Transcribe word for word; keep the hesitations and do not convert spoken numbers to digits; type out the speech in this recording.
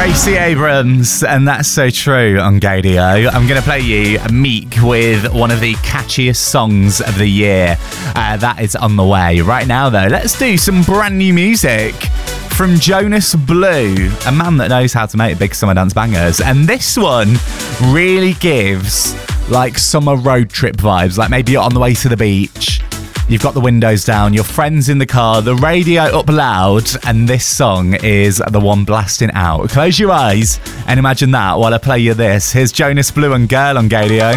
Gracie Abrams, and That's So True on Gadio. I'm going to play you Meek with one of the catchiest songs of the year. Uh, that is on the way. Right now, though, let's do some brand new music from Jonas Blue, a man that knows how to make big summer dance bangers. And this one really gives like summer road trip vibes, like maybe you're on the way to the beach. You've got the windows down, your friends in the car, the radio up loud, and this song is the one blasting out. Close your eyes and imagine that while I play you this. Here's Jonas Blue and Girl on Gadio.